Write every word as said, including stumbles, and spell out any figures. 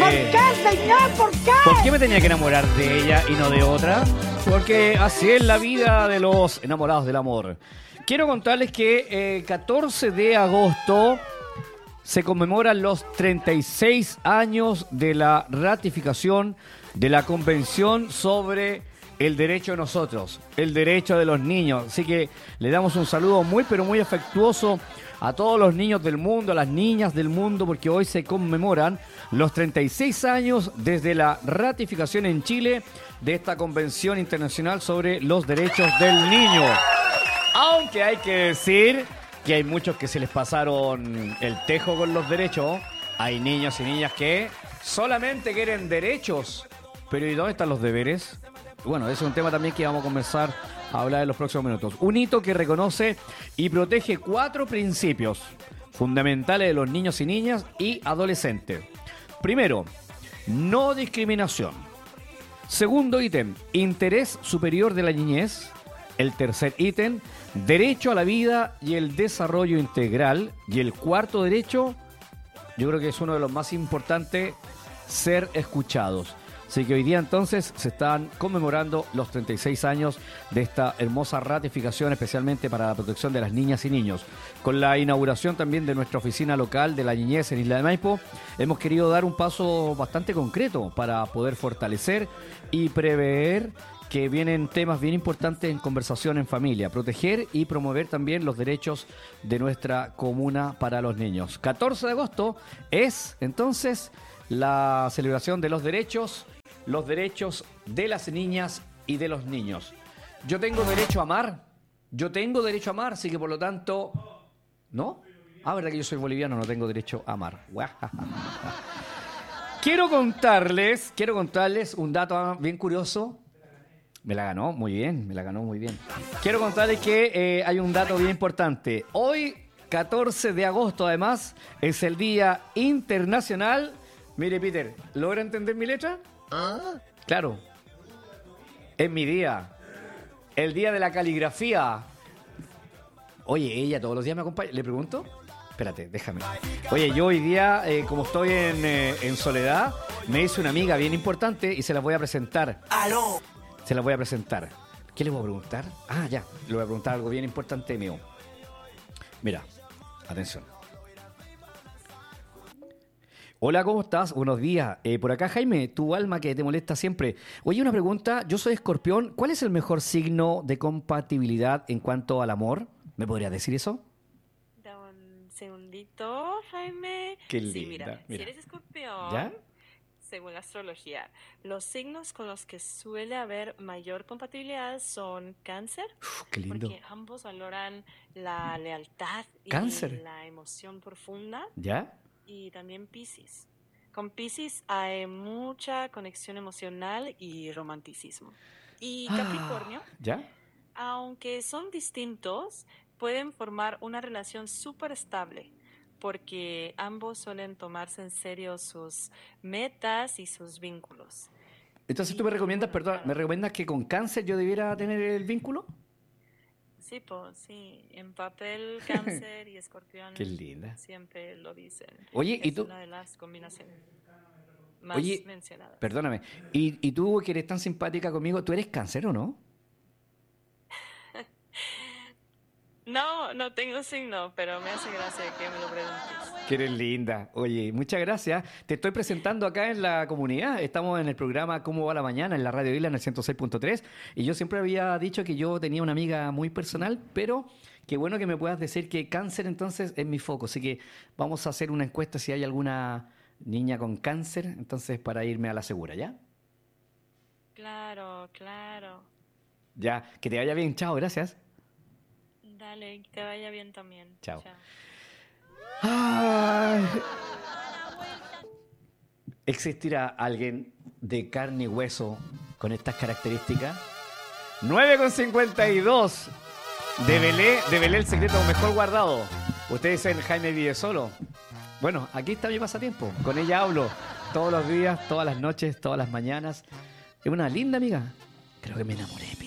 ¿Por qué, señor? ¿Por qué? ¿Por qué me tenía que enamorar de ella y no de otra? Porque así es la vida de los enamorados del amor. Quiero contarles que el catorce de agosto se conmemoran los treinta y seis años de la ratificación de la Convención sobre el derecho de nosotros, el derecho de los niños. Así que le damos un saludo muy, pero muy afectuoso a todos los niños del mundo, a las niñas del mundo, porque hoy se conmemoran los treinta y seis años desde la ratificación en Chile de esta Convención Internacional sobre los Derechos del Niño. Aunque hay que decir que hay muchos que se les pasaron el tejo con los derechos. Hay niños y niñas que solamente quieren derechos. Pero ¿y dónde están los deberes? Bueno, ese es un tema también que vamos a comenzar a hablar en los próximos minutos. Un hito que reconoce y protege cuatro principios fundamentales de los niños y niñas y adolescentes. Primero, no discriminación. Segundo ítem, interés superior de la niñez. El tercer ítem, derecho a la vida y el desarrollo integral. Y el cuarto derecho, yo creo que es uno de los más importantes, ser escuchados. Así que hoy día entonces se están conmemorando los treinta y seis años de esta hermosa ratificación, especialmente para la protección de las niñas y niños. Con la inauguración también de nuestra oficina local de la niñez en Isla de Maipo, hemos querido dar un paso bastante concreto para poder fortalecer y prever que vienen temas bien importantes en conversación en familia, proteger y promover también los derechos de nuestra comuna para los niños. catorce de agosto es entonces la celebración de los derechos, los derechos de las niñas y de los niños. Yo tengo derecho a amar, yo tengo derecho a amar, así que por lo tanto, ¿no? Ah, verdad que yo soy boliviano, no tengo derecho a amar. Quiero contarles, quiero contarles un dato bien curioso. Me la ganó muy bien, me la ganó muy bien. Quiero contarles que eh, hay un dato bien importante. Hoy, catorce de agosto, además, es el Día Internacional. Mire, Peter, ¿logra entender mi letra? ¿Ah? Claro. Es mi día. El día de la caligrafía. Oye, ella todos los días me acompaña. ¿Le pregunto? Espérate, déjame. Oye, yo hoy día, eh, como estoy en, eh, en soledad, me hice una amiga bien importante y se la voy a presentar. ¡Aló! Se la voy a presentar. ¿Qué le voy a preguntar? Ah, ya. Le voy a preguntar algo bien importante mío. Mira, atención. Hola, ¿cómo estás? Buenos días. Eh, por acá, Jaime, tu alma que te molesta siempre. Oye, una pregunta. Yo soy Escorpión. ¿Cuál es el mejor signo de compatibilidad en cuanto al amor? ¿Me podrías decir eso? Da un segundito, Jaime. Qué linda. Sí, mira, mira. si eres Escorpión, ¿Ya? según la astrología, los signos con los que suele haber mayor compatibilidad son Cáncer, Uf, qué lindo. porque ambos valoran la lealtad y ¿Cáncer? la emoción profunda. ¿Ya? Y también Piscis. Con Piscis hay mucha conexión emocional y romanticismo. Y Capricornio, Ah, ¿ya? aunque son distintos, pueden formar una relación súper estable, porque ambos suelen tomarse en serio sus metas y sus vínculos. Entonces Y tú me recomiendas, bueno, perdón, claro. ¿me recomiendas que con Cáncer yo debiera tener el vínculo? Sí, pues sí, en papel Cáncer y Escorpión Qué linda. siempre lo dicen. Oye, ¿y Es tú? una de las combinaciones más Oye, mencionadas. perdóname. ¿Y, y tú que eres tan simpática conmigo, tú eres Cáncer o no? No, no tengo signo, pero me hace gracia que me lo preguntes. Que eres linda. Oye, muchas gracias. Te estoy presentando acá en la comunidad. Estamos en el programa ¿Cómo va la mañana? En la Radio Isla, en el ciento seis punto tres. Y yo siempre había dicho que yo tenía una amiga muy personal, pero qué bueno que me puedas decir que Cáncer entonces es mi foco. Así que vamos a hacer una encuesta si hay alguna niña con cáncer, entonces para irme a la segura, ¿ya? Claro, claro. Ya, que te vaya bien. Chao, gracias. Dale, que te vaya bien también. Chao. Ay. ¿Existirá alguien de carne y hueso con estas características? nueve con cincuenta y dos. Develé, develé el secreto mejor guardado. Ustedes dicen Jaime vive solo. Bueno, aquí está mi pasatiempo. Con ella hablo todos los días, todas las noches, todas las mañanas. Es una linda amiga. Creo que me enamoré.